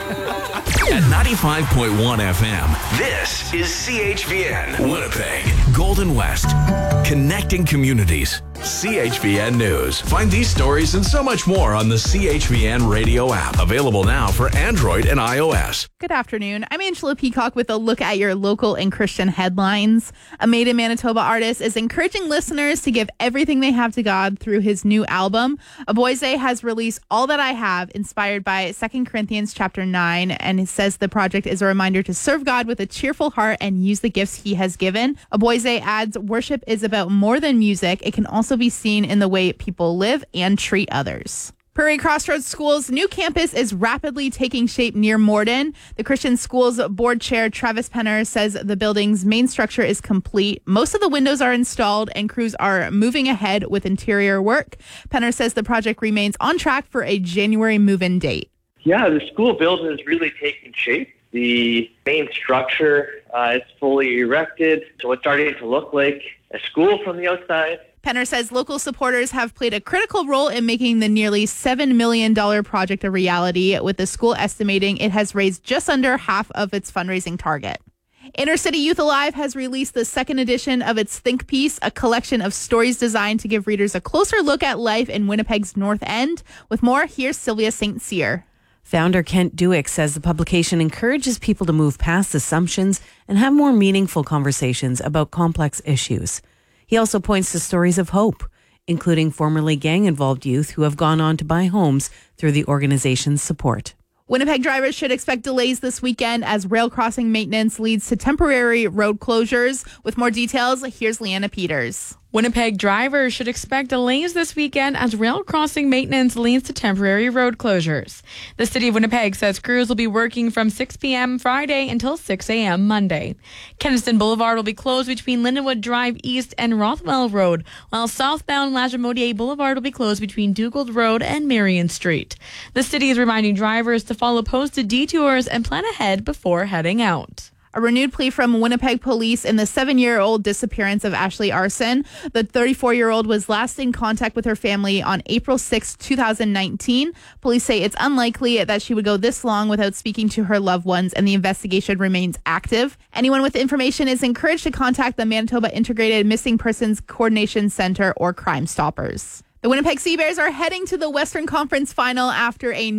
At 95.1 FM, this is CHVN, Winnipeg, Golden West, connecting communities. CHVN News. Find these stories and so much more on the CHVN radio app. Available now for Android and iOS. Good afternoon. I'm Angela Peacock with a look at your local and Christian headlines. A Made in Manitoba artist is encouraging listeners to give everything they have to God through his new album. Aboise has released All That I Have, inspired by 2 Corinthians chapter 9, and it says the project is a reminder to serve God with a cheerful heart and use the gifts he has given. Aboise adds, worship is about more than music. It can also be seen in the way people live and treat others. Prairie Crossroads School's new campus is rapidly taking shape near Morden. The Christian Schools Board Chair Travis Penner says the building's main structure is complete. Most of the windows are installed and crews are moving ahead with interior work. Penner says the project remains on track for a January move-in date. Yeah, the school building is really taking shape. The main structure is fully erected, so it's starting to look like a school from the outside. Penner says local supporters have played a critical role in making the nearly $7 million project a reality, with the school estimating it has raised just under half of its fundraising target. Inner City Youth Alive has released the second edition of its Think Piece, a collection of stories designed to give readers a closer look at life in Winnipeg's North End. With more, here's Sylvia St. Cyr. Founder Kent Duick says the publication encourages people to move past assumptions and have more meaningful conversations about complex issues. He also points to stories of hope, including formerly gang-involved youth who have gone on to buy homes through the organization's support. Winnipeg drivers should expect delays this weekend as rail crossing maintenance leads to temporary road closures. With more details, here's Leanna Peters. Winnipeg drivers should expect delays this weekend as rail crossing maintenance leads to temporary road closures. The City of Winnipeg says crews will be working from 6 p.m. Friday until 6 a.m. Monday. Kenniston Boulevard will be closed between Lindenwood Drive East and Rothwell Road, while southbound Lagimodiere Boulevard will be closed between Dugald Road and Marion Street. The city is reminding drivers to follow posted detours and plan ahead before heading out. A renewed plea from Winnipeg police in the 7-year-old disappearance of Ashley Arson. The 34-year-old was last in contact with her family on April 6, 2019. Police say it's unlikely that she would go this long without speaking to her loved ones, and the investigation remains active. Anyone with information is encouraged to contact the Manitoba Integrated Missing Persons Coordination Center or Crime Stoppers. The Winnipeg Sea Bears are heading to the Western Conference Final after a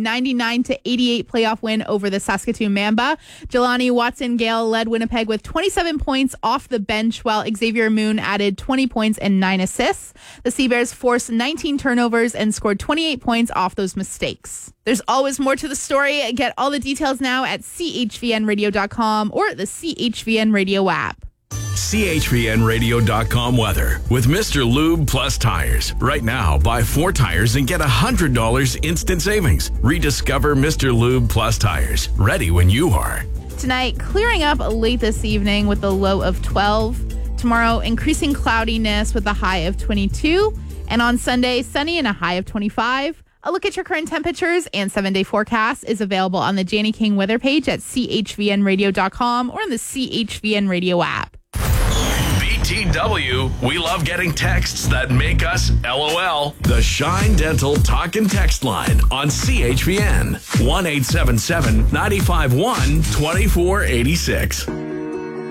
99-88 playoff win over the Saskatoon Mamba. Jelani Watson-Gale led Winnipeg with 27 points off the bench, while Xavier Moon added 20 points and 9 assists. The Sea Bears forced 19 turnovers and scored 28 points off those mistakes. There's always more to the story. Get all the details now at chvnradio.com or the CHVN Radio app. CHVNradio.com weather with Mr. Lube Plus Tires. Right now, buy 4 tires and get $100 instant savings. Rediscover Mr. Lube Plus Tires. Ready when you are. Tonight, clearing up late this evening with a low of 12. Tomorrow, increasing cloudiness with a high of 22. And on Sunday, sunny and a high of 25. A look at your current temperatures and 7-day forecast is available on the Janie King weather page at chvnradio.com or on the CHVN Radio app. BTW, we love getting texts that make us LOL. The Shine Dental Talk and Text line on CHVN. 1-877-951-2486.